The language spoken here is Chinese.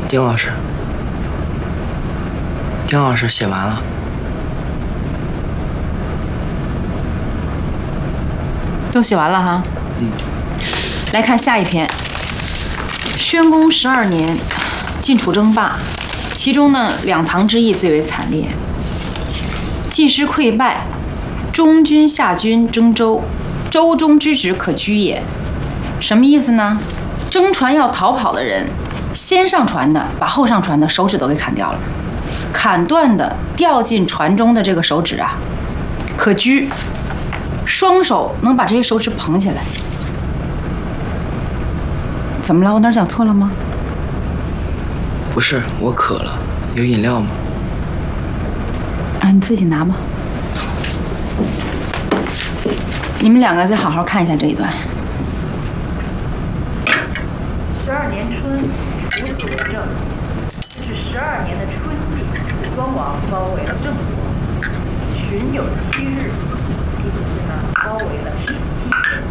丁老师，丁老师写完了。 都写完了哈。 嗯。 来看下一篇。宣公12年，晋楚争霸，其中呢2唐之役最为惨烈。晋师溃败，中军下军征周，周中之止可居也。什么意思呢？征船要逃跑的人，先上船的把后上船的手指都给砍掉了，砍断的掉进船中的这个手指啊，可居，双手能把这些手指捧起来。怎么了？我哪儿讲错了吗？ 不是，我渴了，有饮料吗？ 啊，你自己拿吧。你们2个再好好看一下这一段。 12年春，吴子为政。这是12年的春季，庄王包围了郑国，旬有7日，